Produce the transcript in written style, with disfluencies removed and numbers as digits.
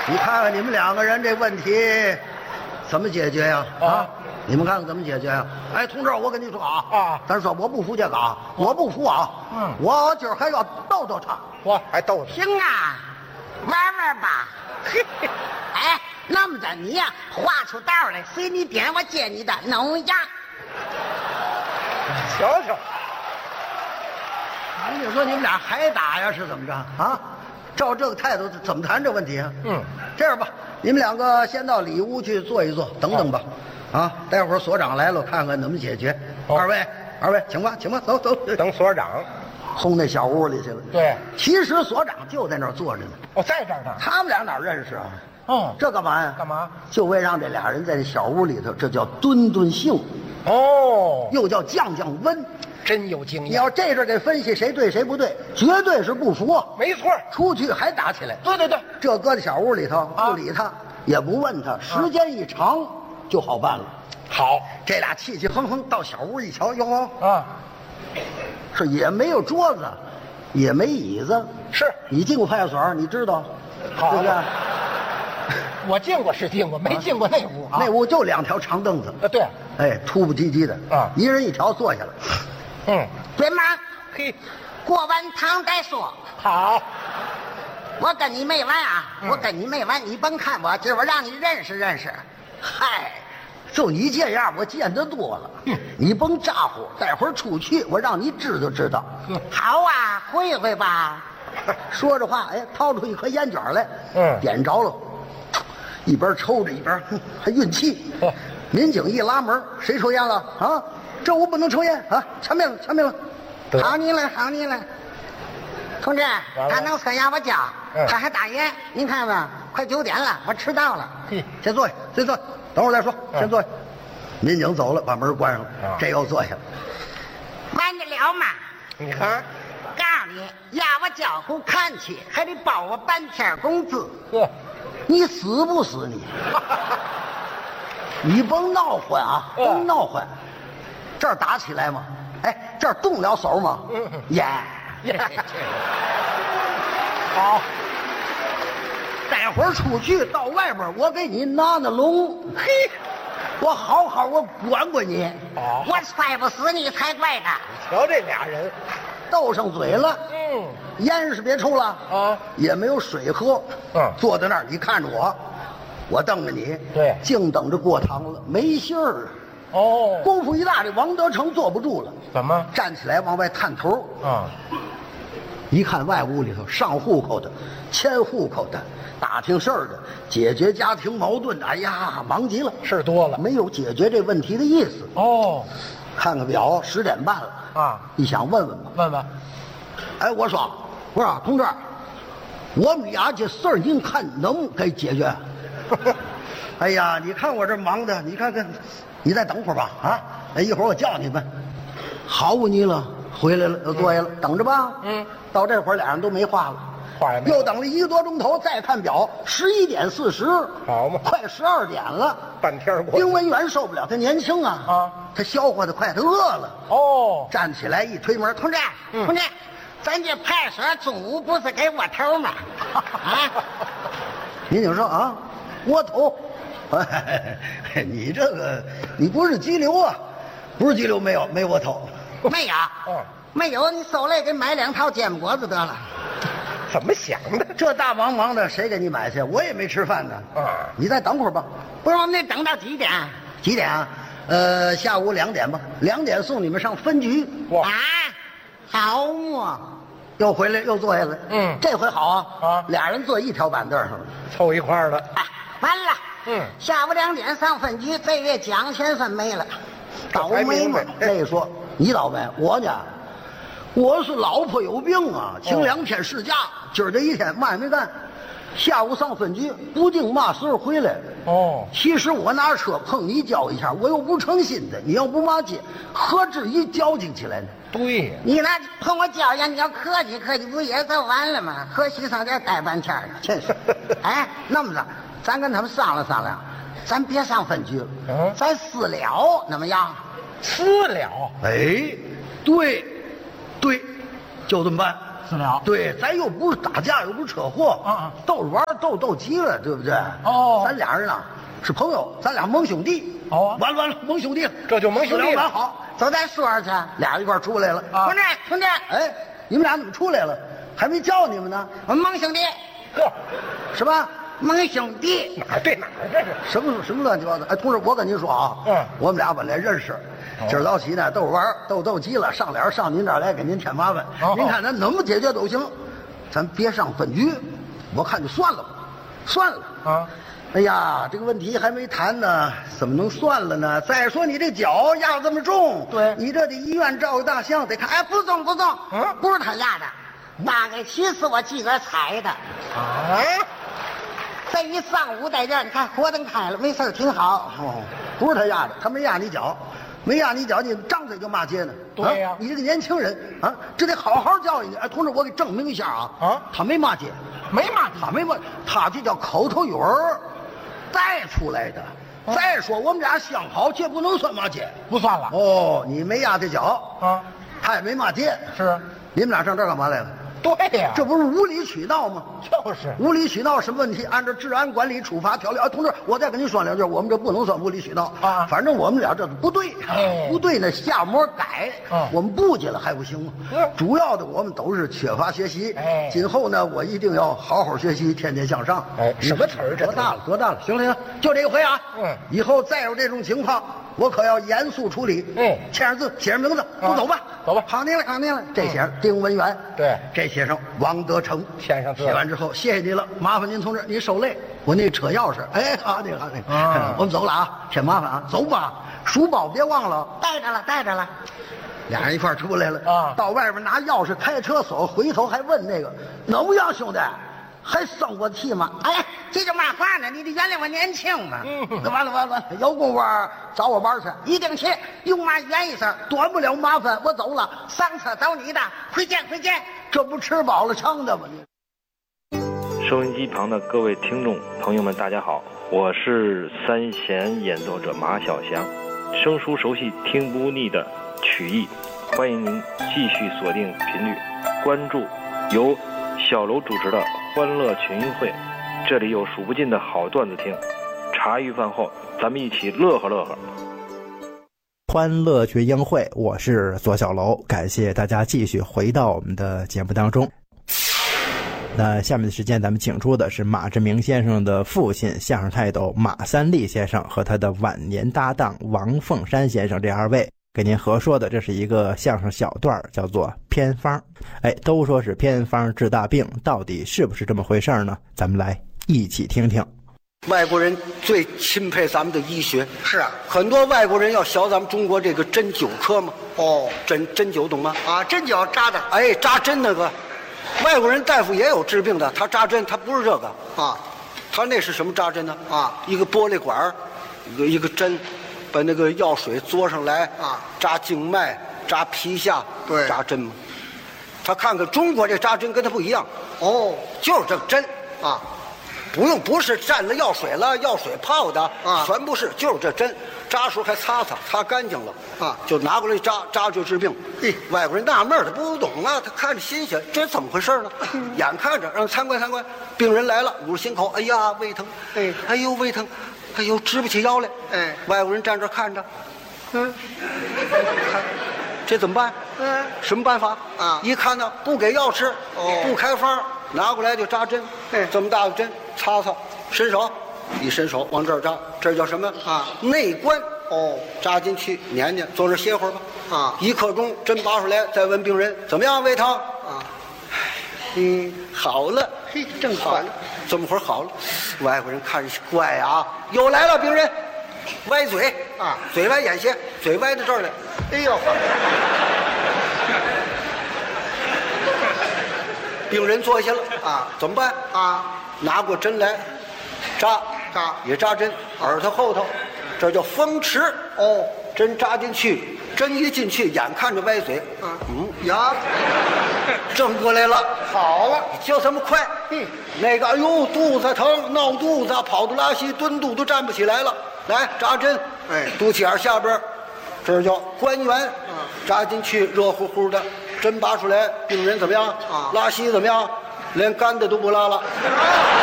你看看你们两个人这问题怎么解决呀？啊，你们看看怎么解决呀？哎，同志，我跟你说啊，咱说我不服这个啊，我不服啊，我今儿还要逗逗他， 我还逗他。 行啊，玩玩吧。哎，那么着你呀，画出道来，随你点，我接你的弄呀。 瞧瞧， 你说你们俩还打呀？是怎么着啊？照这个态度怎么谈这问题啊？这样吧，你们两个先到里屋去坐一坐，等等吧。啊，待会儿所长来了，看看怎么解决。二位，请吧，走。 等所长轰那小屋里去了。 对， 其实所长就在那儿坐着呢。 哦，在这儿呢。 他们俩哪认识啊？这干嘛呀？ 干嘛？ 就为让这俩人在这小屋里头，这叫敦敦性。 哦， 又叫降温。 真有经验。 你要这阵给分析谁对谁不对，绝对是不服。 没错， 出去还打起来。 对， 这搁在小屋里头，不理他，也不问他，时间一长就好办了。 好， 这俩气气哼哼到小屋一瞧，哟啊， 是也没有桌子，也没椅子。 是你进过派出所，你知道， 好对不对？ 我进过是进过，没进过那屋啊。 那屋就2条长凳子。 对， 哎，突不唧唧的啊， 一人一条坐下了。 对吗？ 嘿， 过完堂再说。 好， 我跟你没完啊！我跟你没完，你甭看我，今儿我让你认识认识。嗨， 就你这样，我见得多了。你甭咋呼，待会儿出去，我让你知道。 好啊，会会吧。 说着话，哎，掏出一颗烟卷来，点着了，一边抽着一边还运气。民警一拉门，谁抽烟了啊？这屋不能抽烟啊！全灭了。 好你了，同志，他能测压我脚，他还打烟，您看吧，快9点了，我迟到了。 先坐下，等会儿再说，先坐下。民警走了，把门关上了，这又坐下了。 完得了吗？ 你看， 告诉你，压我脚不看去，还得包我半天工资。 你死不死你？你甭闹混啊，甭闹混。这儿打起来吗？哎，这儿动了手吗？耶！ 好， 待会儿出去到外边，我给你拿龙。嘿，我好好我管你。 我踹不死你才怪呢。 瞧这俩人斗上嘴了。烟是别抽了啊，也没有水喝。坐在那儿，你看着我瞪着你。 对， 净等着过堂了，没信儿了。功夫一大，这王德成坐不住了。 怎么？ 站起来往外探头。一看外屋里头上户口的、迁户口的、打听事儿的、解决家庭矛盾的，哎呀，忙极了， 事多了， 没有解决这问题的意思。看看表，10点半了啊！一想问吧。哎，我说，同志，我们家这事儿您看能给解决？哎呀，你看我这忙的，你看，你再等会儿吧啊！一会儿我叫你们。好不你了，回来了，又坐下了，等着吧。到这会儿俩人都没话了，又等了1个多钟头，再看表，11点40， 好嘛， 快12点了， 半天过。 丁文元受不了，他年轻啊，他消化的快，他饿了。站起来一推门，同志，咱这派出所中午不是给窝头吗？民警说啊，窝头，你这个你不是激流啊，不是激流，没窝头， 没有，没有，你受累给买2套煎饼果子得了。 怎么想的？ 这大忙的，谁给你买去？我也没吃饭呢。你再等会儿吧。 不是，我们得等到几点？ 几点啊？下午2点吧。2点送你们上分局。好嘛，又回来又坐下来。这回好啊。俩人坐一条板凳上了， 凑一块儿了。 完了。下午2点上分局，这月奖钱算没了。倒霉嘛。这说你倒霉，我呢？我是老婆有病啊，请2天事假，今儿这一天嘛也没干，下午上分局，不定嘛时候回来。其实我拿车碰你交一下，我又不诚心的，你要不骂街，何至于交警起来呢？ 对呀， 你拿碰我交一下，你要客气，不也就完了吗？和稀上点待半天呢。真是，哎，那么着，咱跟他们商量，咱别上分局了，咱私了，怎么样？ 私了？ 哎，对，就这么办。 私了。 对，咱又不是打架，又不是车祸，逗着玩逗急了，对不对？ 哦， 咱俩人啊是朋友，咱俩盟兄弟。 哦， 完了，盟兄弟， 这就盟兄弟。 完好， 走，咱说说去。 俩人一块出来了。 同志， 哎，你们俩怎么出来了？还没叫你们呢。 我们盟兄弟。 呵， 什么？ 盟兄弟？ 哪儿对哪儿这是？ 什么乱七八糟？哎，同志，我跟您说啊，我们俩本来认识。今儿早起呢，逗着玩逗急了，上脸上您这儿来给您添麻烦。您看咱怎么解决都行，咱别上分局，我看就算了吧，算了啊。哎呀，这个问题还没谈呢，怎么能算了呢？再说你这脚压这么重， 对， 你这得医院照个大相，得看。 哎，不重，不是他压的，大概其实我自个儿踩的。 啊！ 这一上午在这儿，你看火灯开了，没事挺好。 不是他压的，他没压你脚。没压你脚，你张嘴就骂街呢？ 对呀， 你这个年轻人啊，这得好好教育你。哎，同志，我给证明一下啊，他没骂街，他没骂，他这叫口头语儿带出来的。再说我们俩相好，这不能算骂街， 不算了。 哦，你没压他脚啊， 他也没骂街， 是， 你们俩上这儿干嘛来了？ 对呀， 这不是无理取闹吗？ 就是无理取闹什么问题？按照治安管理处罚条例啊，同志，我再跟您说两句，我们这不能算无理取闹啊。反正我们俩这不对，不对呢，下模改，我们不去了还不行吗？主要的我们都是缺乏学习，今后呢，我一定要好好学习，天天向上。 什么词儿？这多大了？行了，就这一回啊。以后再有这种情况，我可要严肃处理。签上字，写上名字，都走吧。 走吧。 好，您了。这写上丁文元， 对， 这写上王德成， 签上字。 写完之后，谢谢你了，麻烦您同志，你受累。我那车钥匙，哎，好那个，我们走了啊，添麻烦啊，走吧。书包别忘了， 带着了。 俩人一块出来了啊，到外边拿钥匙开车锁，回头还问那个能不能兄弟？还生过气吗？ 哎，这叫嘛话呢？你得原谅我年轻嘛。 完了，有功夫找我玩去， 一定去。用嘛原一声， 短不了麻烦，我走了。 上车找你的，回见。 这不吃饱了撑的吗？你。 收音机旁的各位听众朋友们，大家好，我是三弦演奏者马小祥，生疏熟悉听不腻的曲艺，欢迎您继续锁定频率，关注由小楼主持的欢乐群英会，这里有数不尽的好段子听，茶余饭后咱们一起乐呵。 欢乐群英会，我是左小楼，感谢大家继续回到我们的节目当中。那下面的时间咱们请出的是马志明先生的父亲相声泰斗马三立先生和他的晚年搭档王凤山先生，这二位给您合说的，这是一个相声小段，叫做偏方。哎，都说是偏方治大病，到底是不是这么回事呢？咱们来一起听听。 外国人最钦佩咱们的医学， 是啊， 很多外国人要学咱们中国这个针灸科嘛。针灸懂吗？ 啊，针灸扎的， 哎，扎针那个，外国人大夫也有治病的，他扎针他不是这个啊，他那是什么扎针呢？啊，一个玻璃管，一个针，把那个药水嘬上来啊，扎静脉，扎皮下， 对， 扎针嘛。他看看中国这扎针跟他不一样，就是这个针啊。不是蘸了药水了，药水泡的啊，全不是，就是这针，扎时候还擦干净了啊，就拿过来扎就治病。外国人纳闷，他不懂啊，他看着新鲜，这怎么回事呢？眼看着让参观，病人来了，捂着心口，哎呀胃疼，哎呦胃疼，哎呦直不起腰来，外国人站这看着，这怎么办？什么办法啊？一看呢，不给药吃，不开方，拿过来就扎针，这么大个针。擦，伸手，一伸手往这儿扎，这叫什么啊？内关。扎进去，粘，坐这歇会儿吧。啊，1刻钟，针拔出来，再问病人怎么样，胃疼啊？好了，嘿，正好了，这么会儿好了。外国人看着怪啊，又来了病人，歪嘴啊，嘴歪眼斜，嘴歪到这儿来。哎呦，病人坐下了啊，怎么办啊？拿过针来，扎也扎针，耳朵后头，这叫风池。针扎进去，针一进去，眼看着歪嘴，呀，正过来了，好了，就这么快。那个，哎呦，肚子疼，闹肚子，跑肚拉稀，蹲肚都站不起来了。来扎针，肚脐眼下边，这叫关元，扎进去，热乎乎的， 针拔出来，病人怎么样？拉稀怎么样？连干的都不拉了。